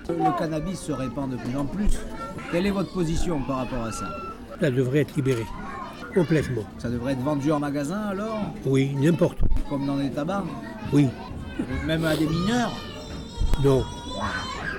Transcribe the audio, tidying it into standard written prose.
Le cannabis se répand de plus en plus. Quelle est votre position par rapport à ça? Ça devrait être libéré, complètement. Ça devrait être vendu en magasin alors? Oui, n'importe où. Comme dans les tabacs? Oui, Même à des mineurs? non.